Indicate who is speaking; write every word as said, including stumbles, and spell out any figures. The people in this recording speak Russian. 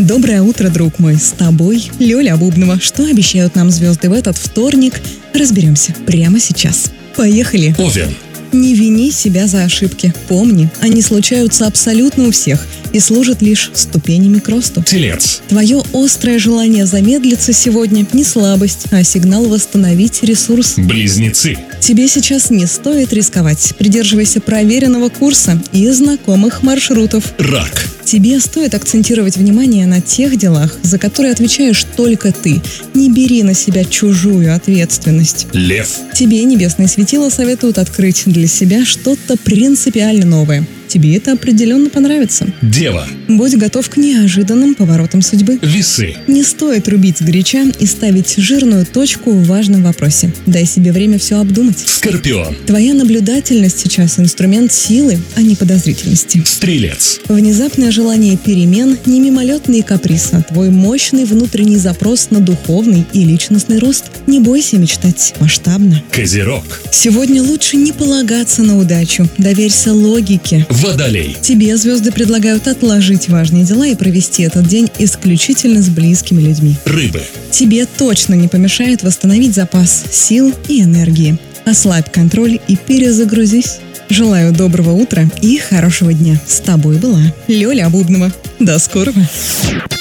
Speaker 1: Доброе утро, друг мой. С тобой Лёля Бубнова. Что обещают нам звезды в этот вторник? Разберемся прямо сейчас. Поехали.
Speaker 2: Овен.
Speaker 1: Не вини себя за ошибки. Помни, они случаются абсолютно у всех и служат лишь ступенями к росту.
Speaker 2: Телец.
Speaker 1: Твое острое желание замедлиться сегодня не слабость, а сигнал восстановить ресурс.
Speaker 2: Близнецы.
Speaker 1: Тебе сейчас не стоит рисковать. Придерживайся проверенного курса и знакомых маршрутов.
Speaker 2: Рак.
Speaker 1: Тебе стоит акцентировать внимание на тех делах, за которые отвечаешь только ты. Не бери на себя чужую ответственность.
Speaker 2: Лев.
Speaker 1: Тебе небесные светила советуют открыть для себя что-то принципиально новое. Тебе это определенно понравится.
Speaker 2: Дева.
Speaker 1: Будь готов к неожиданным поворотам судьбы.
Speaker 2: Весы.
Speaker 1: Не стоит рубить сгоряча и ставить жирную точку в важном вопросе. Дай себе время все обдумать.
Speaker 2: Скорпион.
Speaker 1: Твоя наблюдательность сейчас инструмент силы, а не подозрительности.
Speaker 2: Стрелец.
Speaker 1: Внезапное желание перемен – не мимолетный каприз, а твой мощный внутренний запрос на духовный и личностный рост. Не бойся мечтать масштабно.
Speaker 2: Козерог.
Speaker 1: Сегодня лучше не полагаться на удачу. Доверься логике.
Speaker 2: Водолей.
Speaker 1: Тебе звезды предлагают отложить важные дела и провести этот день исключительно с близкими людьми.
Speaker 2: Рыбы.
Speaker 1: Тебе точно не помешает восстановить запас сил и энергии. Ослабь контроль и перезагрузись. Желаю доброго утра и хорошего дня. С тобой была Лёля Бубнова. До скорого.